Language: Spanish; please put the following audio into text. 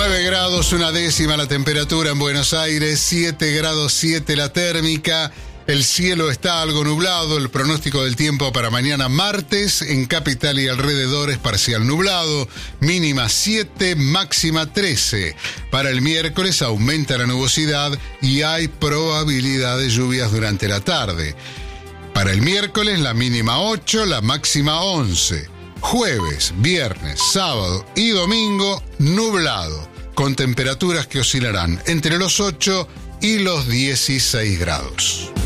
9 grados, una décima la temperatura en Buenos Aires, 7 grados 7 la térmica. El cielo está algo nublado. El pronóstico del tiempo para mañana martes en capital y alrededores parcial nublado. Mínima 7, máxima 13. Para el miércoles aumenta la nubosidad y hay probabilidad de lluvias durante la tarde. Para el miércoles la mínima 8, la máxima 11. Jueves, viernes, sábado y domingo nublado, con temperaturas que oscilarán entre los 8 y los 16 grados.